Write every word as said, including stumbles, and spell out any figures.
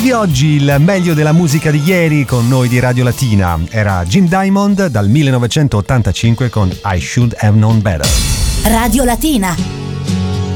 di oggi il meglio della musica di ieri con noi di Radio Latina. Era Jim Diamond dal millenovecentottantacinque con I Should Have Known Better. Radio Latina.